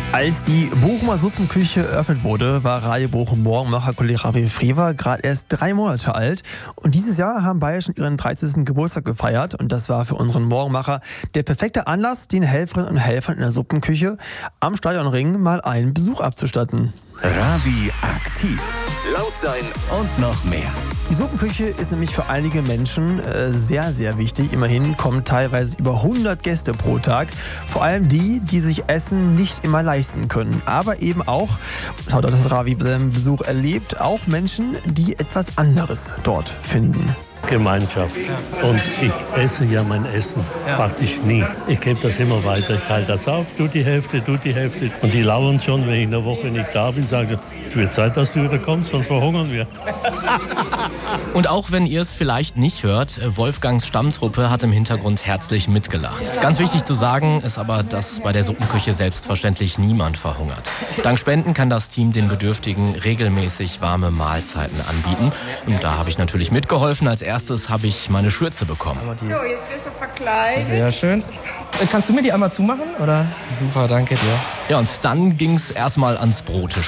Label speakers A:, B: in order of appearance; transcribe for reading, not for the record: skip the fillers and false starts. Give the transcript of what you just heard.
A: Als die Bochumer Suppenküche eröffnet wurde, war Radio Bochum Morgenmacher-Kollege Ravi Frewer gerade erst 3 Monate alt. Und dieses Jahr haben beide schon ihren 30. Geburtstag gefeiert. Und das war für unseren Morgenmacher der perfekte Anlass, den Helferinnen und Helfern in der Suppenküche am Stadionring mal einen Besuch abzustatten.
B: Ravi aktiv. Laut sein und noch mehr.
A: Die Suppenküche ist nämlich für einige Menschen sehr, sehr wichtig. Immerhin kommen teilweise über 100 Gäste pro Tag. Vor allem die, die sich Essen nicht immer leisten können. Aber eben auch, das hat Ravi bei seinem Besuch erlebt, auch Menschen, die etwas anderes dort finden.
C: Gemeinschaft. Und ich esse ja mein Essen praktisch nie. Ich gebe das immer weiter. Ich teile das auf, du die Hälfte. Und die lauern schon, wenn ich eine Woche nicht da bin, sagen sie, es wird Zeit, dass du wieder kommst, sonst verhungern wir.
D: Und auch wenn ihr es vielleicht nicht hört, Wolfgangs Stammtruppe hat im Hintergrund herzlich mitgelacht. Ganz wichtig zu sagen ist aber, dass bei der Suppenküche selbstverständlich niemand verhungert. Dank Spenden kann das Team den Bedürftigen regelmäßig warme Mahlzeiten anbieten. Und da habe ich natürlich mitgeholfen. Als erstes habe ich meine Schürze bekommen.
E: So, jetzt wirst du verkleidet.
F: Sehr schön. Kannst du mir die einmal zumachen, oder? Super, danke dir.
D: Ja, und dann ging es erstmal ans Brote